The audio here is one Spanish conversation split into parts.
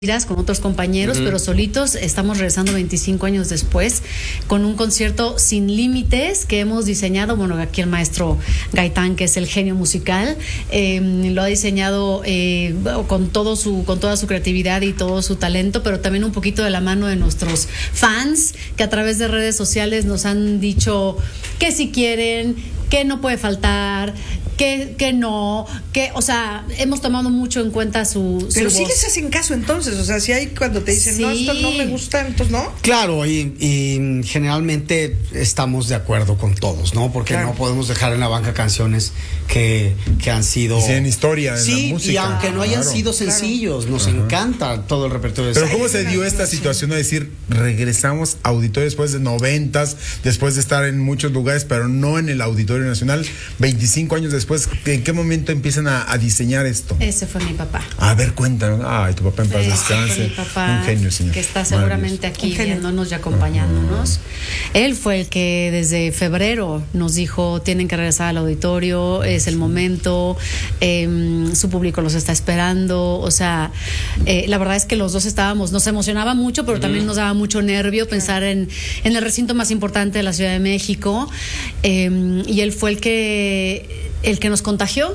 con otros compañeros, pero solitos. Estamos regresando 25 años después con un concierto sin límites que hemos diseñado. Bueno, aquí el maestro Gaitán, que es el genio musical, lo ha diseñado con toda su creatividad y todo su talento, pero también un poquito de la mano de nuestros fans, que a través de redes sociales nos han dicho que si quieren, que no puede faltar, que no, o sea, hemos tomado mucho en cuenta su Pero voz. sí les hacen caso entonces, o sea, si hay cuando te dicen, no, esto no me gusta, entonces no. Claro, y generalmente estamos de acuerdo con todos, ¿no? Porque no podemos dejar en la banca canciones que han sido... Y tienen historia en la música. Y aunque no hayan sido sencillos, nos encanta todo el repertorio. Pero ¿cómo se dio esta situación a decir, regresamos a auditorio después de 90s, después de estar en muchos lugares, pero no en el Auditorio Nacional, 25 años después? ¿En qué momento empiezan a diseñar esto? Ese fue mi papá. A ver, cuéntanos. Ay, tu papá en paz descanse. Mi papá, un genio, señor. que está seguramente aquí viéndonos y acompañándonos. Él fue el que desde febrero nos dijo, tienen que regresar al auditorio, es el momento, su público los está esperando. O sea, la verdad es que los dos nos emocionaba mucho, pero también nos daba mucho nervio pensar en el recinto más importante de la Ciudad de México. Y él fue el que nos contagió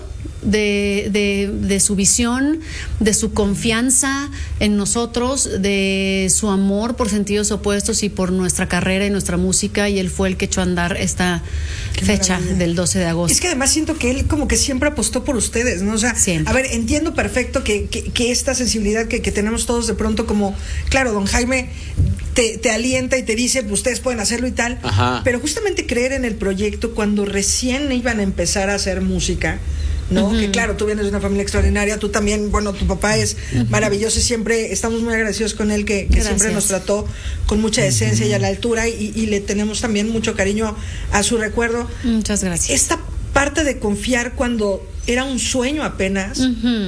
de su visión, de su confianza en nosotros, de su amor por sentidos opuestos y por nuestra carrera y nuestra música, y él fue el que echó a andar esta fecha del 12 de agosto. Es que además siento que él como que siempre apostó por ustedes, ¿no? O sea, siempre. A ver, entiendo perfecto que esta sensibilidad que tenemos todos de pronto, como, claro, don Jaime te alienta y te dice, pues ustedes pueden hacerlo y tal. Ajá. Pero justamente creer en el proyecto cuando recién iban a empezar a hacer música, ¿no? Que claro, tú vienes de una familia extraordinaria, tú también, bueno, tu papá es maravilloso y siempre estamos muy agradecidos con él, que siempre nos trató con mucha decencia y a la altura, y le tenemos también mucho cariño a su recuerdo. Muchas gracias. Esta parte de confiar cuando era un sueño apenas.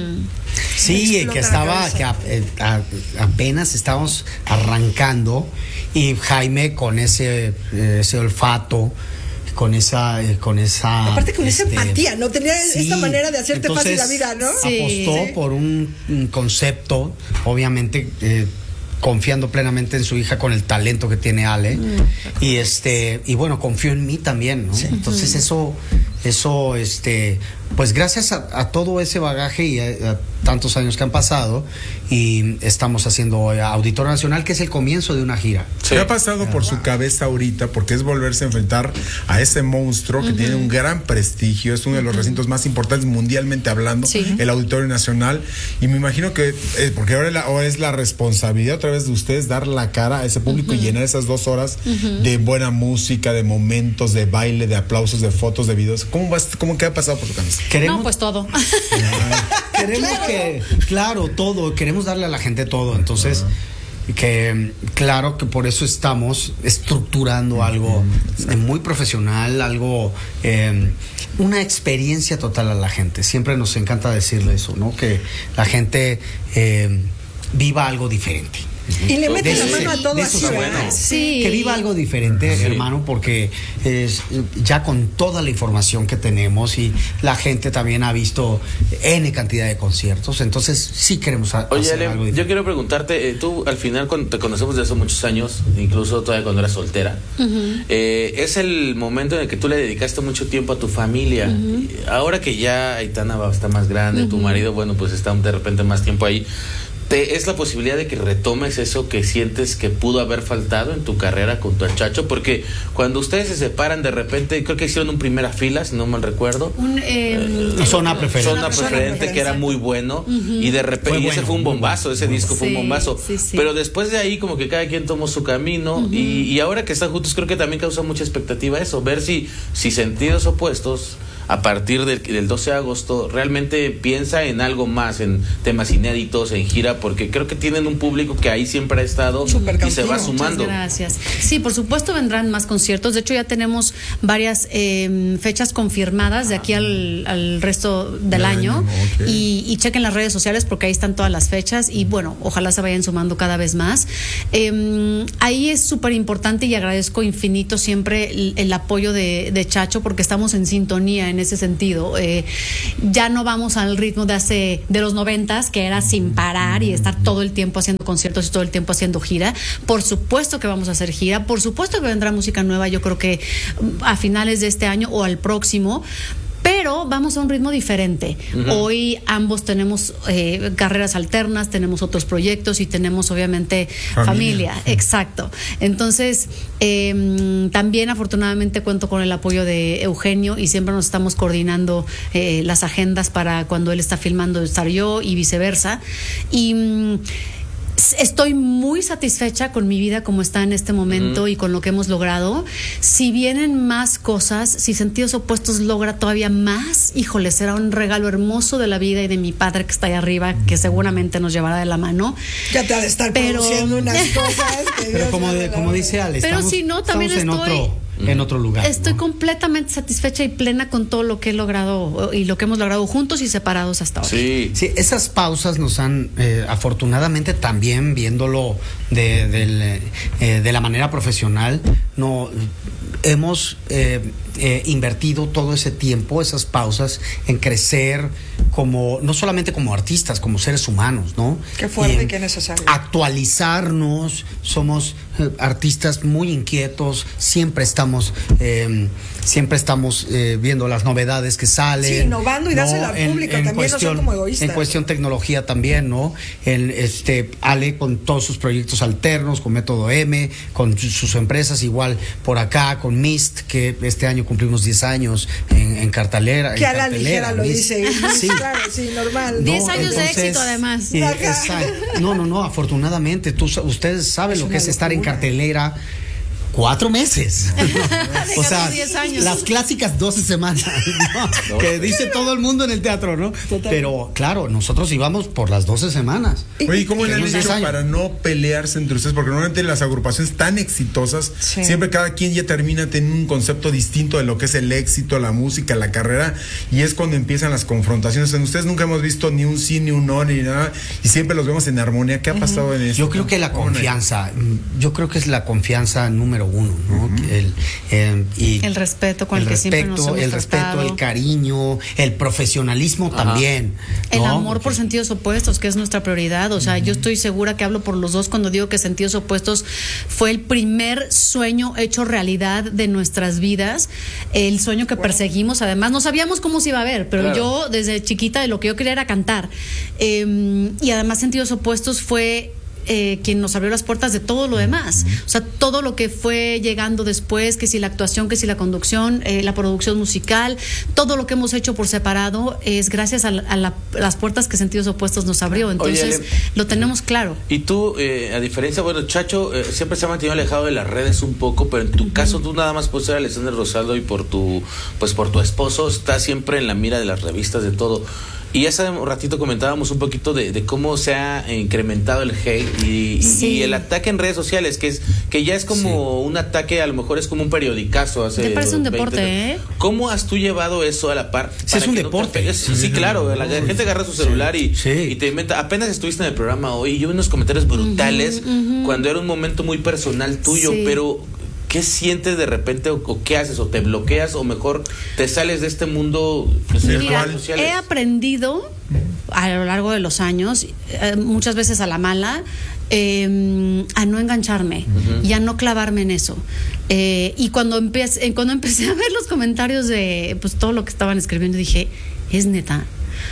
Sí, que estaba, que apenas estábamos arrancando, y Jaime con ese olfato, con esa aparte con esa empatía, ¿no? Tenía esta manera de hacerte fácil la vida, ¿no? Apostó por un concepto, obviamente confiando plenamente en su hija con el talento que tiene Ale, y bueno, confió en mí también, ¿no? Sí. Entonces eso pues gracias a todo ese bagaje y a tantos años que han pasado, y estamos haciendo Auditorio Nacional, que es el comienzo de una gira. Sí. ¿Qué ha pasado por su cabeza ahorita? Porque es volverse a enfrentar a ese monstruo que tiene un gran prestigio, es uno de los recintos más importantes mundialmente hablando, el Auditorio Nacional, y me imagino que porque ahora es la responsabilidad otra vez de ustedes dar la cara a ese público y llenar esas 2 horas de buena música, de momentos, de baile, de aplausos, de fotos, de videos. ¿Qué ha pasado por su cabeza? No, pues todo. Queremos todo, queremos darle a la gente todo, entonces claro que por eso estamos estructurando algo muy profesional, algo una experiencia total a la gente. Siempre nos encanta decirle eso, ¿no? Que la gente viva algo diferente. Y le mete la mano a todo así, bueno. Sí. Que viva algo diferente, hermano, porque ya con toda la información que tenemos, y la gente también ha visto N cantidad de conciertos, entonces sí queremos hacer algo diferente. Yo quiero preguntarte, tú al final, cuando te conocemos desde hace muchos años, incluso todavía cuando eras soltera, es el momento en el que tú le dedicaste mucho tiempo a tu familia. Ahora que ya Aitana está más grande, tu marido, bueno, pues está de repente más tiempo ahí, ¿es la posibilidad de que retomes eso que sientes que pudo haber faltado en tu carrera con tu Chacho? Porque cuando ustedes se separan, de repente, creo que hicieron un Primera Fila, si no mal recuerdo. Zona Preferente, que era muy bueno, y de repente ese fue un bombazo, ese disco fue un bombazo. Pero después de ahí, como que cada quien tomó su camino, y ahora que están juntos, creo que también causa mucha expectativa eso, ver si sentidos opuestos, a partir del 12 de agosto, realmente piensa en algo más, en temas inéditos, en gira, porque creo que tienen un público que ahí siempre ha estado y se va sumando. Muchas gracias. Sí, por supuesto vendrán más conciertos. De hecho, ya tenemos varias fechas confirmadas de aquí al resto del año. Y chequen las redes sociales porque ahí están todas las fechas, y bueno, ojalá se vayan sumando cada vez más. Ahí es súper importante, y agradezco infinito siempre el apoyo de Chacho, porque estamos en sintonía en en ese sentido. Ya no vamos al ritmo de los 90s, que era sin parar y estar todo el tiempo haciendo conciertos y todo el tiempo haciendo gira. Por supuesto que vamos a hacer gira, por supuesto que vendrá música nueva, yo creo que a finales de este año o al próximo. Pero vamos a un ritmo diferente. Hoy ambos tenemos carreras alternas, tenemos otros proyectos y tenemos obviamente familia. Exacto. Entonces, también afortunadamente cuento con el apoyo de Eugenio y siempre nos estamos coordinando las agendas para cuando él está filmando estar yo y viceversa. Y estoy muy satisfecha con mi vida como está en este momento y con lo que hemos logrado. Si vienen más cosas, si Sentidos Opuestos logra todavía más, híjole, será un regalo hermoso de la vida y de mi padre que está ahí arriba, que seguramente nos llevará de la mano. Ya te ha de estar produciendo unas cosas. Pero como dice Ale, pero si no, también estoy en otro lugar. Estoy completamente satisfecha y plena con todo lo que he logrado y lo que hemos logrado juntos y separados hasta ahora. Sí, esas pausas nos han, afortunadamente también viéndolo de la manera profesional, no hemos invertido todo ese tiempo, esas pausas, en crecer como, no solamente como artistas, como seres humanos, ¿no? Qué fuerte y qué necesario. Actualizarnos, somos artistas muy inquietos, siempre estamos viendo las novedades que salen. Sí, innovando y dársela al público, también no son como egoístas. En cuestión tecnología también, ¿no? Ale con todos sus proyectos alternos, con Método M, con sus empresas, igual por acá, con Mist, que este año cumplimos 10 años en cartelera. Que a la ligera lo dice. Sí, claro, sí, normal. 10 años de éxito, además. No, afortunadamente, ustedes saben lo que es estar en cartelera 4 meses. O sea, 10 años. Las clásicas 12 semanas, ¿no? Que dice todo el mundo en el teatro, ¿no? Total. Pero claro, nosotros íbamos por las 12 semanas. Oye, ¿y cómo le han hecho para no pelearse entre ustedes? Porque normalmente las agrupaciones tan exitosas, siempre cada quien ya termina teniendo un concepto distinto de lo que es el éxito, la música, la carrera, y es cuando empiezan las confrontaciones. En ustedes nunca hemos visto ni un sí ni un no ni nada, y siempre los vemos en armonía. ¿Qué ha pasado en eso? Yo creo que la confianza, es la confianza número 1, ¿no? El respeto con el que siempre nos hemos tratado. El cariño, el profesionalismo también, ¿no? El amor por Sentidos Opuestos, que es nuestra prioridad. O sea, yo estoy segura que hablo por los dos cuando digo que Sentidos Opuestos fue el primer sueño hecho realidad de nuestras vidas, el sueño que perseguimos. Además, no sabíamos cómo se iba a ver, pero yo desde chiquita lo que yo quería era cantar. Y además Sentidos Opuestos fue quien nos abrió las puertas de todo lo demás. O sea, todo lo que fue llegando después, que si la actuación, que si la conducción, la producción musical, todo lo que hemos hecho por separado es gracias a las puertas que Sentidos Opuestos nos abrió. Entonces, oye, lo tenemos claro. Y tú, a diferencia, bueno, Chacho siempre se ha mantenido alejado de las redes un poco, pero en tu caso tú nada más por ser Alexander Rosaldo y por tu esposo, estás siempre en la mira de las revistas, de todo. Y hace un ratito comentábamos un poquito de cómo se ha incrementado el hate y el ataque en redes sociales, que ya es como un ataque, a lo mejor es como un periodicazo. Te parece un deporte, ¿eh? ¿Cómo has tú llevado eso a la par? Sí, es un deporte. Sí, claro, la gente agarra su celular y te inventa. Apenas estuviste en el programa hoy y yo vi unos comentarios brutales cuando era un momento muy personal tuyo, pero ¿qué sientes de repente o qué haces? ¿O te bloqueas o mejor te sales de este mundo virtual? He aprendido a lo largo de los años, muchas veces a la mala, a no engancharme y a no clavarme en eso. Y cuando empecé a ver los comentarios de pues todo lo que estaban escribiendo, dije, es neta.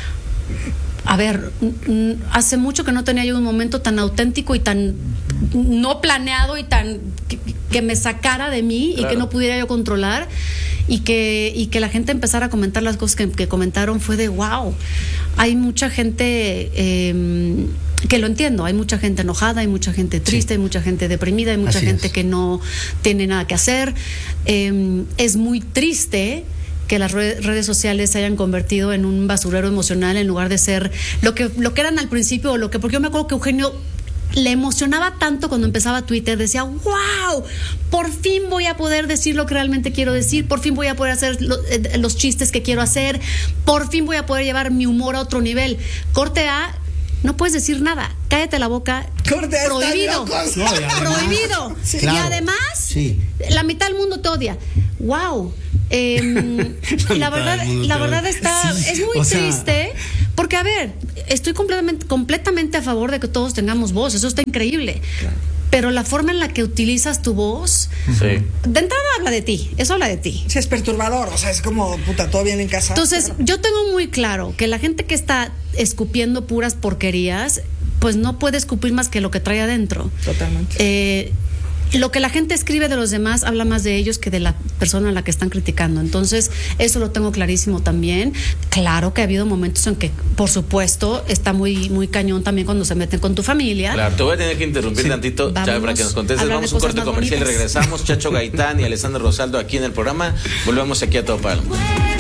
A ver, hace mucho que no tenía yo un momento tan auténtico y tan no planeado y tan que me sacara de mí y que no pudiera yo controlar y que la gente empezara a comentar las cosas que comentaron. Fue de wow. Hay mucha gente que lo entiendo, hay mucha gente enojada, hay mucha gente triste, hay mucha gente deprimida, hay mucha gente que no tiene nada que hacer. Es muy triste que las redes sociales se hayan convertido en un basurero emocional en lugar de ser lo que eran al principio, porque yo me acuerdo que Eugenio le emocionaba tanto cuando empezaba Twitter, decía, wow, por fin voy a poder decir lo que realmente quiero decir, por fin voy a poder hacer los chistes que quiero hacer, por fin voy a poder llevar mi humor a otro nivel. Corte A, no puedes decir nada, cállate la boca. Corte A, prohibido. Prohibido. Sí. Claro. Y además, la mitad del mundo te odia. Wow. la verdad es muy triste, porque a ver, estoy completamente a favor de que todos tengamos voz, eso está increíble. Claro. Pero la forma en la que utilizas tu voz, de entrada habla de ti, eso habla de ti. Sí, es perturbador, o sea, es como, puta, todo bien en casa. Entonces, yo tengo muy claro que la gente que está escupiendo puras porquerías, pues no puede escupir más que lo que trae adentro. Totalmente. Lo que la gente escribe de los demás habla más de ellos que de la persona a la que están criticando. Entonces, eso lo tengo clarísimo también. Claro que ha habido momentos en que, por supuesto, está muy, muy cañón también cuando se meten con tu familia. Claro, te voy a tener que interrumpir tantito ya para que nos contestes. Vamos a un corte comercial y regresamos. Chacho Gaitán y Alessandro Rosaldo aquí en el programa. Volvemos aquí a Todo Palo.